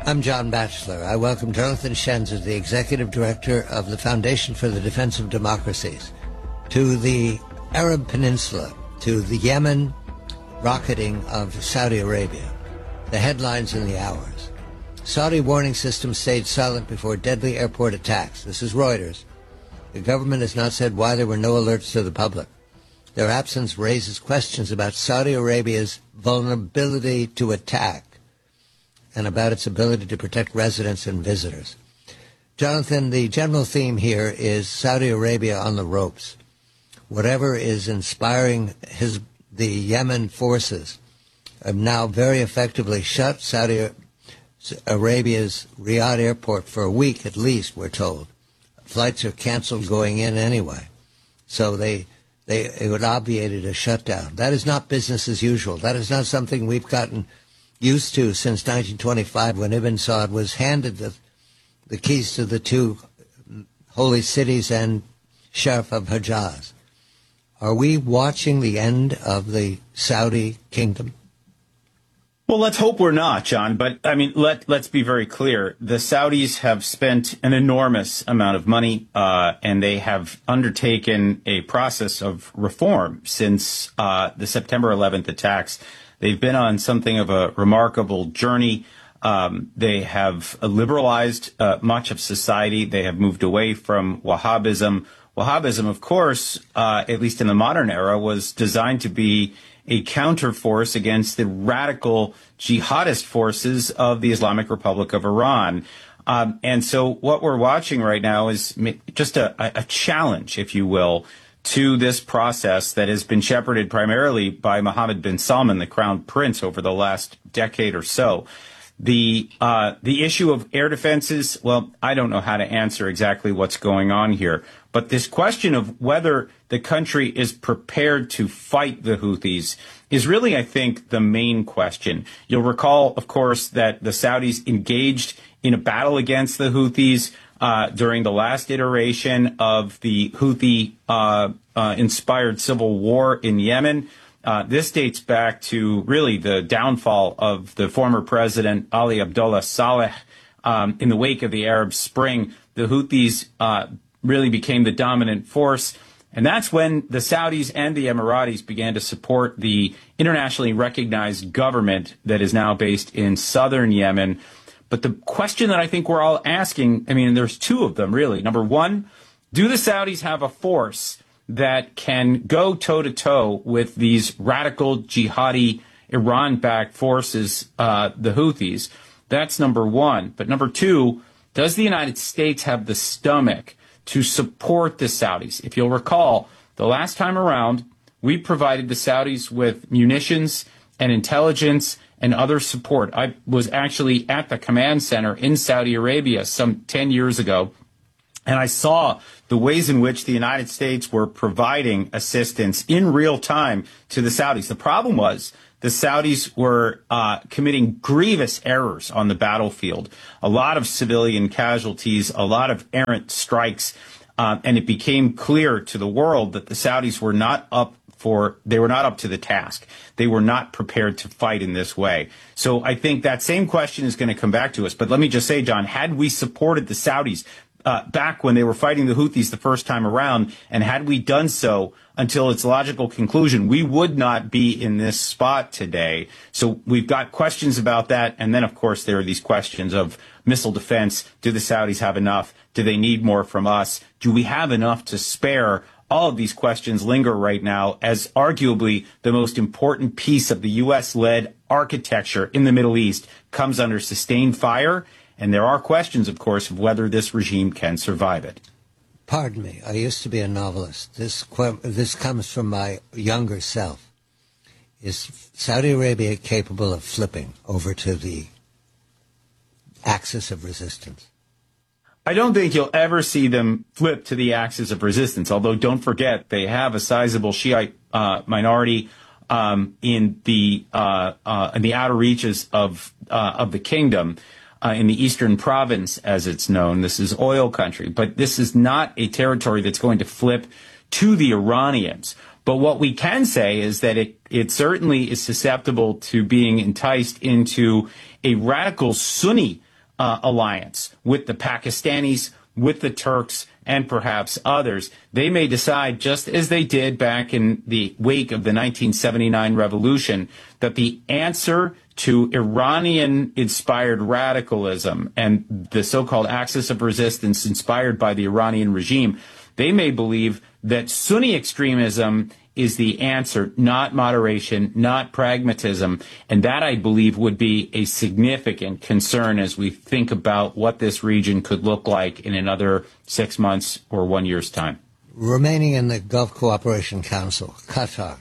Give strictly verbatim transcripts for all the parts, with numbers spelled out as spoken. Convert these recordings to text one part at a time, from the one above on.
I'm John Batchelor. I welcome Jonathan Shenz, the Executive Director of the Foundation for the Defense of Democracies, to the Arab Peninsula, to the Yemen rocketing of Saudi Arabia. The headlines in the hours. Saudi warning system stayed silent before deadly airport attacks. This is Reuters. The government has not said why there were no alerts to the public. Their absence raises questions about Saudi Arabia's vulnerability to attack and about its ability to protect residents and visitors. Jonathan, the general theme here is Saudi Arabia on the ropes. Whatever is inspiring his the Yemen forces have now very effectively shut Saudi Arabia's Riyadh airport for a week at least, we're told. Flights are canceled going in anyway. So they, they it would obviated a shutdown. That is not business as usual. That is not something we've gotten used to since nineteen twenty-five, when Ibn Saud was handed the, the keys to the two holy cities and Sheriff of Hejaz. Are we watching the end of the Saudi kingdom? Well, let's hope we're not, John. But, I mean, let, let's be very clear. The Saudis have spent an enormous amount of money, uh, and they have undertaken a process of reform since uh, the September eleventh attacks. They've been on something of a remarkable journey. Um, they have liberalized uh, much of society. They have moved away from Wahhabism. Wahhabism, of course, uh, at least in the modern era, was designed to be a counterforce against the radical jihadist forces of the Islamic Republic of Iran. Um, and so what we're watching right now is just a, a challenge, if you will, to this process that has been shepherded primarily by Mohammed bin Salman, the crown prince, over the last decade or so. The uh, the issue of air defenses, well, I don't know how to answer exactly what's going on here. But this question of whether the country is prepared to fight the Houthis is really, I think, the main question. You'll recall, of course, that the Saudis engaged in a battle against the Houthis uh, during the last iteration of the Houthi-inspired uh, uh, civil war in Yemen. Uh, this dates back to really the downfall of the former president Ali Abdullah Saleh. Um, in the wake of the Arab Spring, the Houthis uh, really became the dominant force. And that's when the Saudis and the Emiratis began to support the internationally recognized government that is now based in southern Yemen. But the question that I think we're all asking, I mean, there's two of them, really. Number one, do the Saudis have a force that can go toe-to-toe with these radical jihadi Iran-backed forces, uh, the Houthis? That's number one. But number two, does the United States have the stomach to support the Saudis? If you'll recall, the last time around, we provided the Saudis with munitions and intelligence and other support. I was actually at the command center in Saudi Arabia some ten years ago, and I saw the ways in which the United States were providing assistance in real time to the Saudis. The problem was the Saudis were uh, committing grievous errors on the battlefield, a lot of civilian casualties, a lot of errant strikes, uh, and it became clear to the world that the Saudis were not up for, they were not up to the task. They were not prepared to fight in this way. So I think that same question is going to come back to us. But let me just say, John, had we supported the Saudis Uh, back when they were fighting the Houthis the first time around, and had we done so until its logical conclusion, we would not be in this spot today. So we've got questions about that. And then, of course, there are these questions of missile defense. Do the Saudis have enough? Do they need more from us? Do we have enough to spare? All of these questions linger right now as arguably the most important piece of the U S-led architecture in the Middle East comes under sustained fire. And there are questions, of course, of whether this regime can survive it. Pardon me. I used to be a novelist. This this comes from my younger self. Is Saudi Arabia capable of flipping over to the axis of resistance? I don't think you'll ever see them flip to the axis of resistance, although don't forget they have a sizable Shiite uh, minority um, in the uh, uh, in the outer reaches of uh, of the kingdom. Uh, in the eastern province, as it's known. This is oil country, but this is not a territory that's going to flip to the Iranians. But what we can say is that it, it certainly is susceptible to being enticed into a radical Sunni uh, alliance with the Pakistanis, with the Turks, and perhaps others. They may decide, just as they did back in the wake of the nineteen seventy-nine revolution, that the answer to Iranian-inspired radicalism and the so-called axis of resistance inspired by the Iranian regime, they may believe that Sunni extremism is the answer, not moderation, not pragmatism. And that, I believe, would be a significant concern as we think about what this region could look like in another six months or one year's time. Remaining in the Gulf Cooperation Council, Qatar,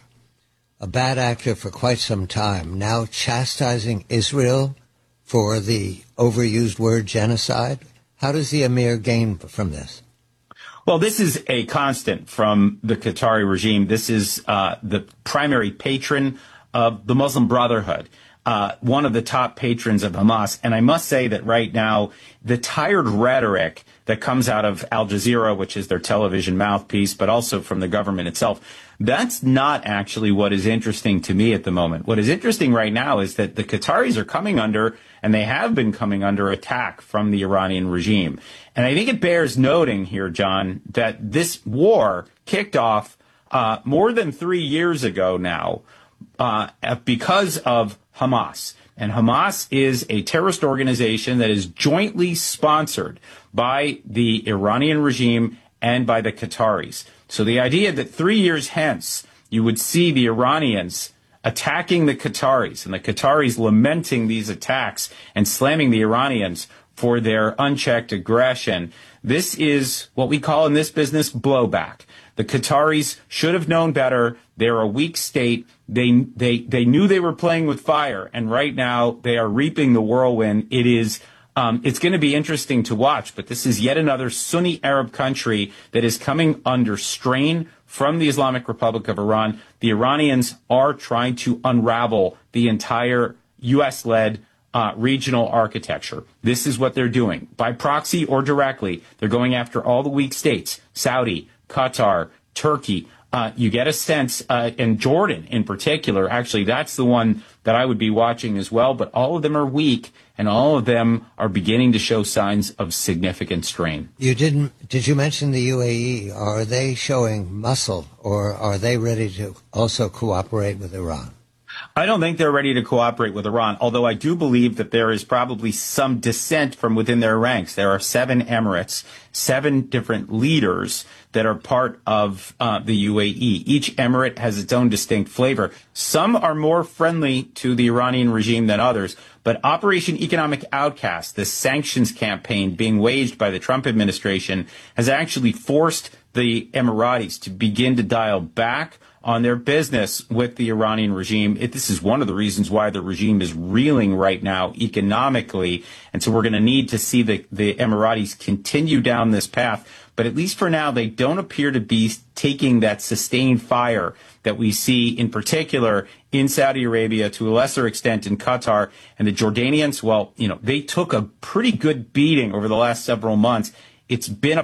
a bad actor for quite some time, now chastising Israel for the overused word genocide. How does the Emir gain from this? Well, this is a constant from the Qatari regime. This is uh, the primary patron of the Muslim Brotherhood, uh, one of the top patrons of Hamas. And I must say that right now, the tired rhetoric that comes out of Al Jazeera, which is their television mouthpiece, but also from the government itself, that's not actually what is interesting to me at the moment. What is interesting right now is that the Qataris are coming under, and they have been coming under, attack from the Iranian regime. And I think it bears noting here, John, that this war kicked off uh, more than three years ago now uh, because of Hamas. And Hamas is a terrorist organization that is jointly sponsored by the Iranian regime and by the Qataris. So the idea that three years hence you would see the Iranians attacking the Qataris and the Qataris lamenting these attacks and slamming the Iranians for their unchecked aggression, this is what we call in this business blowback. The Qataris should have known better. They're a weak state. They they they knew they were playing with fire, and right now they are reaping the whirlwind. It is um, it's going to be interesting to watch, but this is yet another Sunni Arab country that is coming under strain from the Islamic Republic of Iran. The Iranians are trying to unravel the entire U S-led uh, regional architecture. This is what they're doing. By proxy or directly, they're going after all the weak states, Saudi, Qatar, Turkey. Uh, you get a sense, uh, and Jordan in particular, actually, that's the one that I would be watching as well. But all of them are weak, and all of them are beginning to show signs of significant strain. You didn't, did you mention the U A E? Are they showing muscle, or are they ready to also cooperate with Iran? I don't think they're ready to cooperate with Iran, although I do believe that there is probably some dissent from within their ranks. There are seven emirates, seven different leaders that are part of uh, the U A E. Each emirate has its own distinct flavor. Some are more friendly to the Iranian regime than others, but Operation Economic Outcast, the sanctions campaign being waged by the Trump administration, has actually forced the Emiratis to begin to dial back on their business with the Iranian regime. It, this is one of the reasons why the regime is reeling right now economically. And so we're going to need to see the, the Emiratis continue down this path. But at least for now, they don't appear to be taking that sustained fire that we see in particular in Saudi Arabia, to a lesser extent in Qatar. And the Jordanians, well, you know, they took a pretty good beating over the last several months. It's been a